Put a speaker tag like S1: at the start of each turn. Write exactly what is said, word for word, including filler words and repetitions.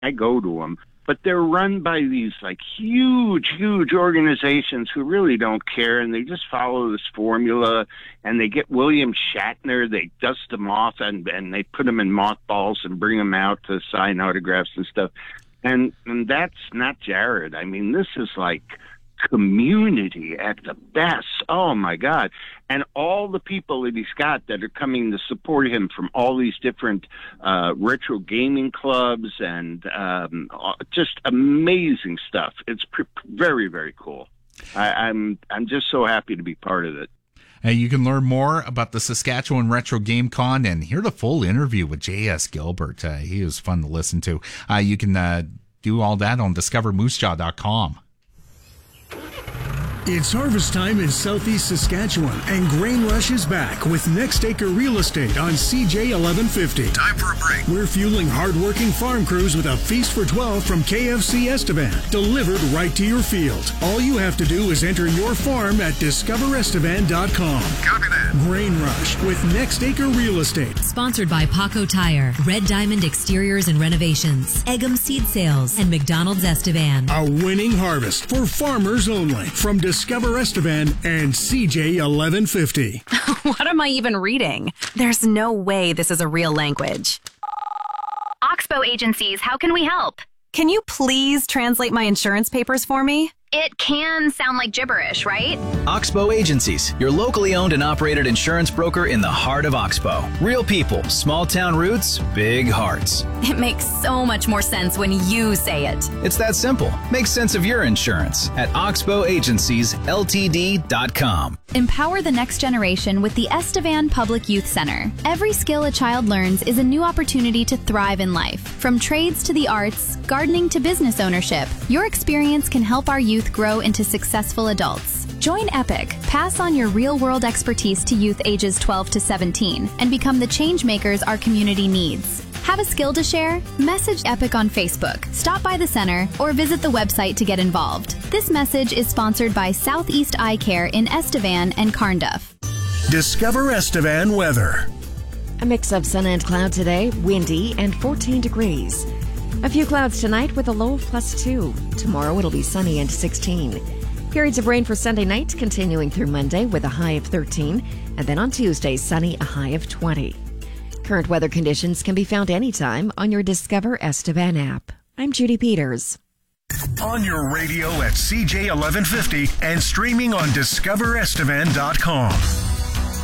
S1: I go to them. But they're run by these like huge, huge organizations who really don't care, and they just follow this formula. And they get William Shatner, they dust him off, and and they put him in mothballs and bring him out to sign autographs and stuff. And and that's not Jared. I mean, this is like community at the best. Oh my God. And all the people that he's got that are coming to support him from all these different uh, retro gaming clubs and um, just amazing stuff. It's pr- very, very cool. I, I'm I'm just so happy to be part of it.
S2: Uh, you can learn more about the Saskatchewan Retro Game Con and hear the full interview with J S. Gilbert. Uh, he was fun to listen to. Uh, you can uh, do all that on discover moose jaw dot com.
S3: It's harvest time in southeast Saskatchewan, and Grain Rush is back with Next Acre Real Estate on C J eleven fifty.
S4: Time for a break.
S3: We're fueling hard-working farm crews with a feast for twelve from K F C Estevan, delivered right to your field. All you have to do is enter your farm at discover estevan dot com.
S4: Copy that.
S3: Grain Rush with Next Acre Real Estate.
S5: Sponsored by Paco Tire, Red Diamond Exteriors and Renovations, Eggum Seed Sales, and McDonald's Estevan.
S3: A winning harvest for farmers only from Discover Estevan and C J eleven fifty.
S6: What am I even reading? There's no way this is a real language.
S7: Oxbow Agencies, how can we help?
S6: Can you please translate my insurance papers for me?
S7: It can sound like gibberish, right?
S8: Oxbow Agencies, your locally owned and operated insurance broker in the heart of Oxbow. Real people, small town roots, big hearts.
S7: It makes so much more sense when you say it.
S8: It's that simple. Make sense of your insurance at oxbow agencies l t d dot com.
S9: Empower the next generation with the Estevan Public Youth Center. Every skill a child learns is a new opportunity to thrive in life. From trades to the arts, gardening to business ownership, your experience can help our youth grow into successful adults. Join EPIC, pass on your real-world expertise to youth ages twelve to seventeen, and become the change makers our community needs. Have a skill to share? Message EPIC on Facebook, stop by the center, or visit the website to get involved. This message is sponsored by Southeast Eye Care in Estevan and Carnduff.
S3: Discover Estevan weather.
S10: A mix of sun and cloud today, windy and fourteen degrees. A few clouds tonight with a low of plus two. Tomorrow it'll be sunny and sixteen. Periods of rain for Sunday night continuing through Monday with a high of thirteen. And then on Tuesday, sunny, a high of twenty. Current weather conditions can be found anytime on your Discover Estevan app. I'm Judy Peters.
S4: On your radio at C J eleven fifty and streaming on discover estevan dot com.